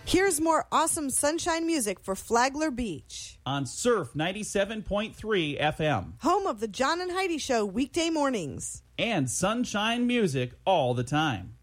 Here's more awesome sunshine music for Flagler Beach. On Surf 97.3 FM. Home of the John and Heidi Show weekday mornings. And sunshine music all the time.